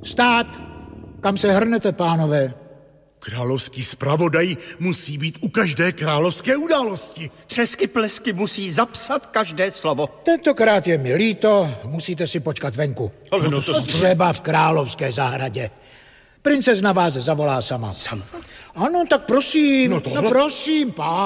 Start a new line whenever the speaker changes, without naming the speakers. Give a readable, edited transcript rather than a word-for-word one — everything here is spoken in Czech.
Stát! Kam se hrnete, pánové?
Královský zpravodaj musí být u každé královské události.
Třesky plesky musí zapsat každé slovo.
Tentokrát je mi líto, musíte si počkat venku.
Ale no to
třeba v královské zahradě. Princezna vás zavolá sama. Ano, tak prosím, prosím, pán.